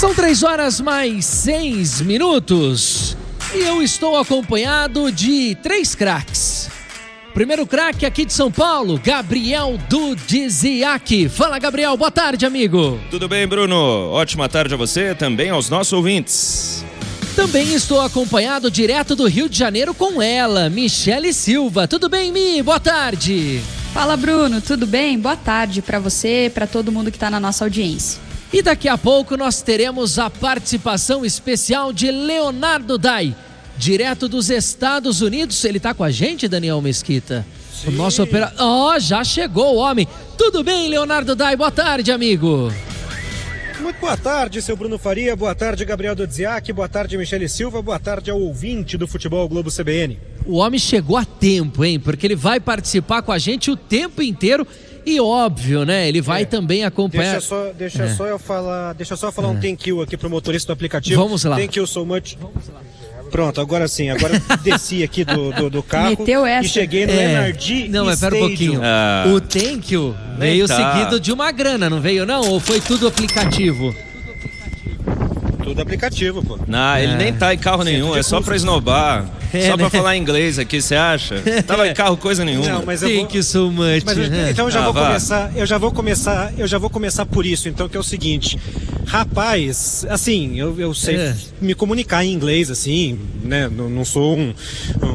São 3h mais 6 minutos e eu estou acompanhado de 3 craques. Primeiro craque aqui de São Paulo, Gabriel Dudziak. Fala, Gabriel, boa tarde, amigo. Tudo bem, Bruno? Ótima tarde a você, também aos nossos ouvintes. Também estou acompanhado direto do Rio de Janeiro com ela, Michele Silva. Tudo bem, Mi? Boa tarde. Fala, Bruno, tudo bem? Boa tarde para você, para todo mundo que está na nossa audiência. E daqui a pouco nós teremos a participação especial de Leonardo Dai, direto dos Estados Unidos. Ele está com a gente, Daniel Mesquita? Sim. O nosso operador. Já chegou o homem. Tudo bem, Leonardo Dai? Boa tarde, amigo. Muito boa tarde, seu Bruno Faria. Boa tarde, Gabriel Dudziak. Boa tarde, Michele Silva. Boa tarde ao ouvinte do Futebol Globo CBN. O homem chegou a tempo, hein? Porque ele vai participar com a gente o tempo inteiro. E óbvio, né? Ele vai também acompanhar. Deixa só eu falar um thank you aqui pro motorista do aplicativo. Vamos lá. Thank you so much. Pronto, agora sim. Agora eu desci aqui do carro. Meteu essa. E cheguei no Enardi. Não, mas pera um pouquinho. O thank you veio seguido de uma grana, não veio não? Ou foi tudo aplicativo? Tudo aplicativo, pô. Não, ele nem tá em carro nenhum, é só pra esnobar. Só pra falar inglês aqui, você acha? Tava em carro coisa nenhuma. Não, mas eu vou... Thank you so much. Então eu já vou começar por isso, então, que é o seguinte. Rapaz, assim, eu sei me comunicar em inglês, assim, né? Não sou